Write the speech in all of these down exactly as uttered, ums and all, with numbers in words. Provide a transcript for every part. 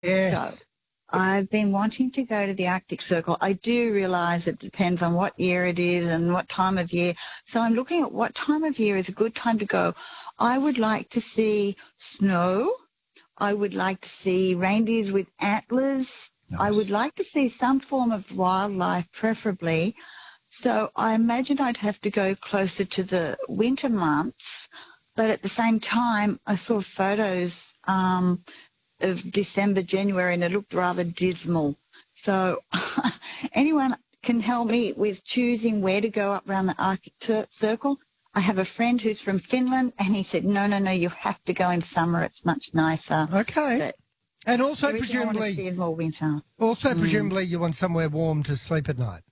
So Yes. I've been wanting to go to the Arctic Circle. I do realise it depends on what year it is and what time of year. So I'm looking at what time of year is a good time to go. I would like to see snow. I would like to see reindeers with antlers. I Nice. would like to see some form of wildlife, preferably. So I imagine I'd have to go closer to the winter months. But at the same time, I saw photos um, of December, January, and it looked rather dismal. So anyone can help me with choosing where to go up around the Arctic Tur- Circle? I have a friend who's from Finland, and he said, no, no, no, you have to go in summer. It's much nicer. Okay. But And also everything I want to see presumably, is more winter. also Mm. presumably you want somewhere warm to sleep at night.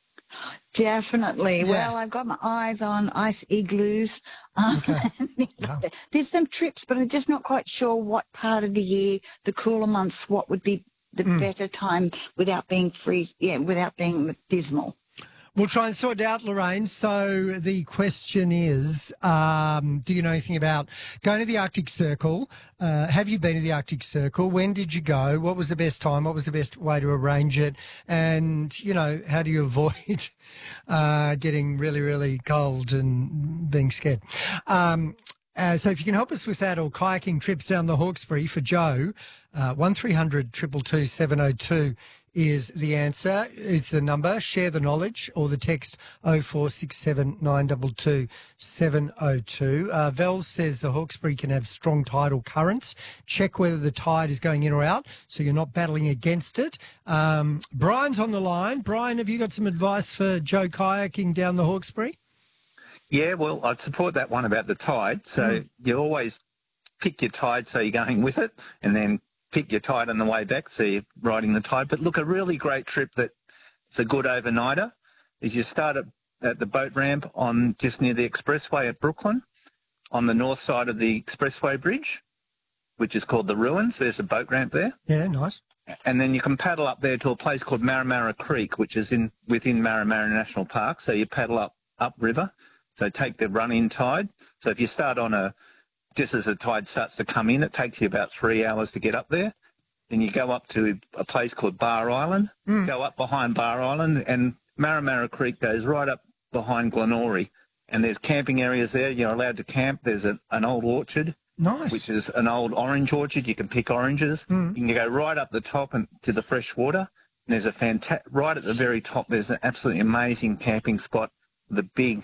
Definitely. Yeah. Well, I've got my eyes on ice igloos. Um, Okay. and things like Wow. that. There's some trips, but I'm just not quite sure what part of the year, the cooler months, what would be the Mm. better time without being free, yeah, without being dismal. We'll try and sort it out, Lorraine. So the question is, um, do you know anything about going to the Arctic Circle? Uh, have you been to the Arctic Circle? When did you go? What was the best time? What was the best way to arrange it? And, you know, how do you avoid uh, getting really, really cold and being scared? Um, Uh, so if you can help us with that, or kayaking trips down the Hawkesbury for Joe, uh, one three hundred two two two seven oh two is the answer. It's the number. Share the knowledge, or the text oh four six seven nine two two seven oh two. Uh, Vel says the Hawkesbury can have strong tidal currents. Check whether the tide is going in or out so you're not battling against it. Um, Brian's on the line. Brian, have you got some advice for Joe kayaking down the Hawkesbury? Yeah, well, I'd support that one about the tide. So Mm. you always pick your tide so you're going with it, and then pick your tide on the way back so you're riding the tide. But look, a really great trip that's a good overnighter is you start at, at the boat ramp on just near the expressway at Brooklyn on the north side of the expressway bridge, which is called the Ruins. There's a boat ramp there. Yeah, nice. And then you can paddle up there to a place called Marramara Creek, which is in within Marramara National Park. So you paddle up upriver. So take the run-in tide. So if you start on a, just as the tide starts to come in, it takes you about three hours to get up there. Then you go up to a place called Bar Island, Mm. go up behind Bar Island, and Marramara Creek goes right up behind Glenorrey. And there's camping areas there. You're allowed to camp. There's a, an old orchard, Nice. which is an old orange orchard. You can pick oranges. Mm. You can go right up the top and to the fresh water. And there's a fantastic, right at the very top, there's an absolutely amazing camping spot, the big,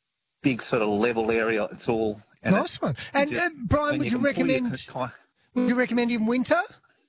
big sort of level area. It's all and Nice it, one. And just- uh, Brian, and would you, can pull your recommend? ki- Would you recommend in winter?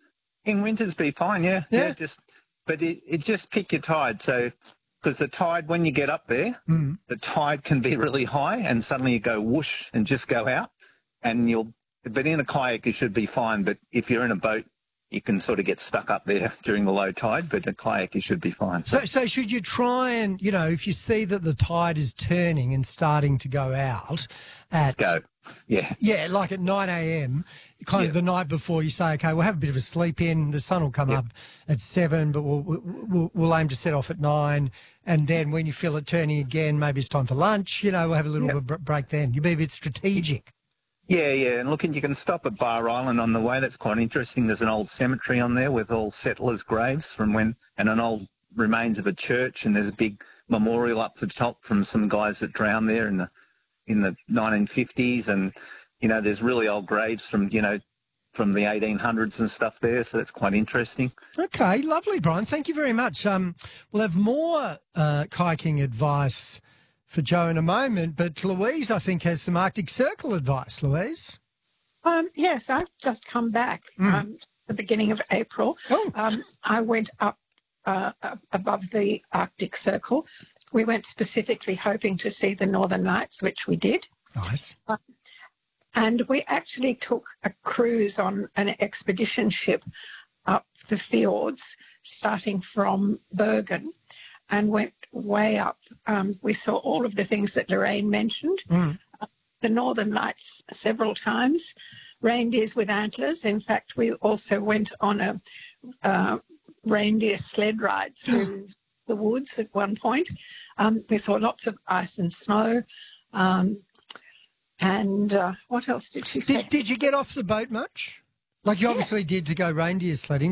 in winters be fine? Yeah, Yeah. Just, but it, it just pick your tide. So because the tide, when you get up there, Mm. the tide can be really high, and suddenly you go whoosh and just go out, and you'll. But in a kayak, you should be fine. But if you're in a boat, you can sort of get stuck up there during the low tide. But a kayak, you should be fine. So, so should you try and, you know, if you see that the tide is turning and starting to go out at Go, yeah. yeah, like at nine a.m., kind Yeah. of the night before, you say, okay, we'll have a bit of a sleep in. The sun will come Yep. up at seven, but we'll, we'll we'll aim to set off at nine. And then when you feel it turning again, maybe it's time for lunch. You know, we'll have a little Yep. bit of a break then. You'll be a bit strategic. Yeah, yeah, and look, and you can stop at Bar Island on the way. That's quite interesting. There's an old cemetery on there with all settlers' graves from when, and an old remains of a church, and there's a big memorial up the top from some guys that drowned there in the in the nineteen fifties, and you know, there's really old graves from you know from the eighteen hundreds and stuff there. So that's quite interesting. Okay, lovely, Brian. Thank you very much. Um, we'll have more uh, kayaking advice for Joe in a moment, but Louise, I think, has some Arctic Circle advice. Louise? Um, yes, I've just come back Mm. um, the beginning of April. Oh. Um, I went up uh, up above the Arctic Circle. We went specifically hoping to see the Northern Lights, which we did. Nice. And we actually took a cruise on an expedition ship up the fjords, starting from Bergen, and went way up. Um, we saw all of the things that Lorraine mentioned. Mm. The Northern Lights several times, reindeers with antlers. In fact, we also went on a uh, reindeer sled ride through the woods at one point. Um, we saw lots of ice and snow. Um, and uh, what else did she say? Did, did you get off the boat much? Like you obviously did to go reindeer sledding.